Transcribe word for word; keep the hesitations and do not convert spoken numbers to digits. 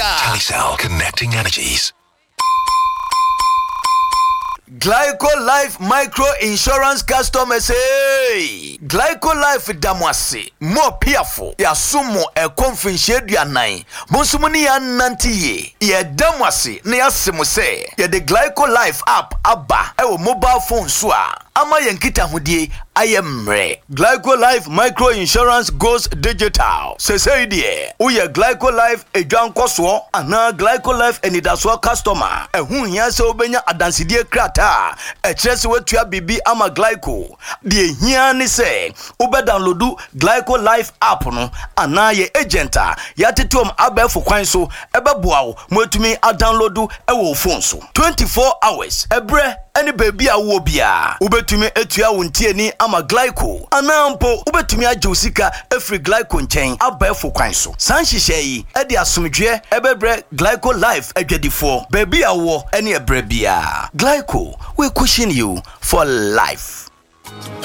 Telecel, connecting energies. Glyco Life Micro Insurance customers, hey! Glyco Life damwase more piafo ya sumo e konfinhye aduanan monsumuni ya nantiye ye damwase na yasemo se ye the Glyco Life app aba e wo mobile phone so a ama yankita hodie ayemre. Glyco Life Micro Insurance goes digital. Sesei die uye Glyco Life edwankoso ana Glyco Life enidaso customer ehun hia se obenya adansidie krata e krese wetua bibi ama Glyco die hia ni se ube downloadu Glyco Life app no ana ye agenta ya tetom abefo kwan so ebeboa wo mwetumi a downloadu e wo phone so twenty-four hours ebre any baby a wo bia ubetumi etua wontie ni ama Glyco anampo ubetumi ajosika efri Glyco nchen abefo kwan so sanhihye yi e de asomdwe ebebre Glyco Life adwadifo baby a wo ene ebre bia Glyco we cushion you for life.